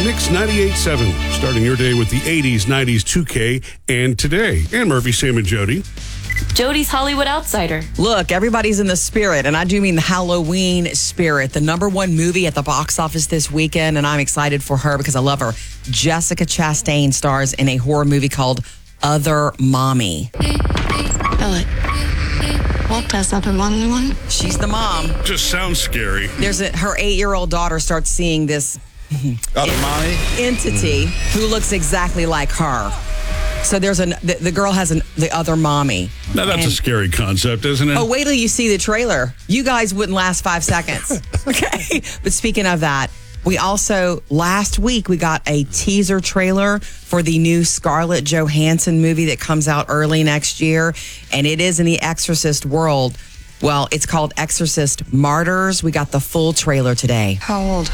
Mix 98.7, starting your day with the 80s, 90s, 2K, and today. And Murphy, Sam, and Jody. Jody's Hollywood Outsider. Look, everybody's in the spirit, and I do mean the Halloween spirit. The number one movie at the box office this weekend, and I'm excited for her because I love her. Jessica Chastain stars in a horror movie called Other Mommy. Elliot, Walt does Other Mommy one. She's the mom. Just sounds scary. Her 8-year-old daughter starts seeing this entity who looks exactly like her. So there's the girl has the other mommy. Now that's a scary concept, isn't it? Oh, wait till you see the trailer. You guys wouldn't last 5 seconds. Okay. But speaking of that, we also, last week, we got a teaser trailer for the new Scarlett Johansson movie that comes out early next year. And it is in the Exorcist world. Well, it's called Exorcist Martyrs. We got the full trailer today. How old?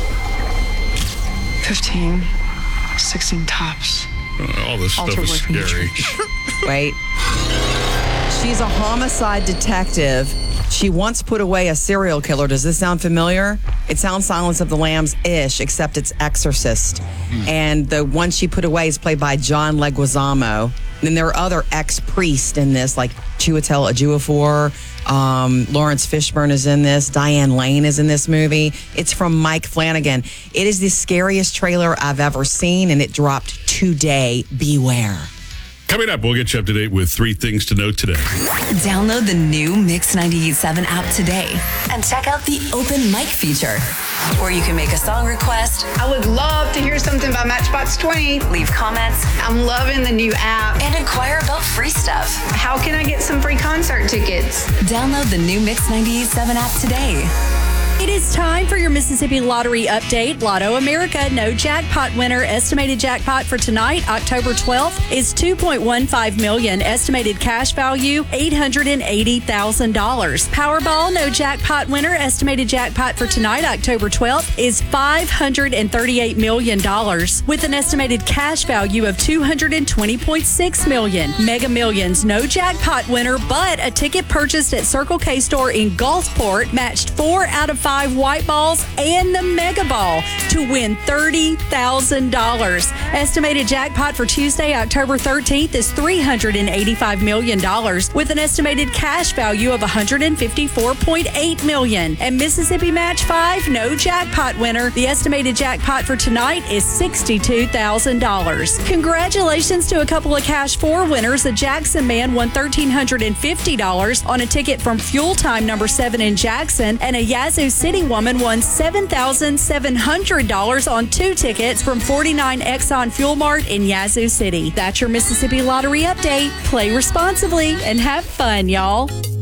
15, 16 tops. All this stuff is scary. Wait. She's a homicide detective. She once put away a serial killer. Does this sound familiar? It sounds Silence of the Lambs-ish, except it's Exorcist. And the one she put away is played by John Leguizamo. And then there are other ex-priests in this, like Chiwetel Ejiofor. Lawrence Fishburne is in this. Diane Lane is in this movie. It's from Mike Flanagan. It is the scariest trailer I've ever seen, and it dropped today. Beware. Coming up, we'll get you up to date with 3 things to know today. Download the new Mix 98.7 app today and check out the open mic feature, where you can make a song request. I would love to hear something by Matchbox 20. Leave comments. I'm loving the new app. And inquire about free stuff. How can I get some free concert tickets? Download the new Mix 98.7 app today. It is time for your Mississippi Lottery update. Lotto America, no jackpot winner. Estimated jackpot for tonight, October 12th, is $2.15 million. Estimated cash value, $880,000. Powerball, no jackpot winner. Estimated jackpot for tonight, October 12th, is $538 million, with an estimated cash value of $220.6 million. Mega Millions, no jackpot winner, but a ticket purchased at Circle K store in Gulfport matched 4 out of 5 white balls and the mega ball to win $30,000. Estimated jackpot for Tuesday, October 13th is $385 million, with an estimated cash value of $154.8 million. And Mississippi Match 5, no jackpot winner. The estimated jackpot for tonight is $62,000. Congratulations to a couple of Cash 4 winners. The Jackson man won $1,350 on a ticket from Fuel Time number 7 in Jackson, and a Yazoo City woman won $7,700 on 2 tickets from 49 Exxon Fuel Mart in Yazoo City. That's your Mississippi Lottery update. Play responsibly and have fun, y'all.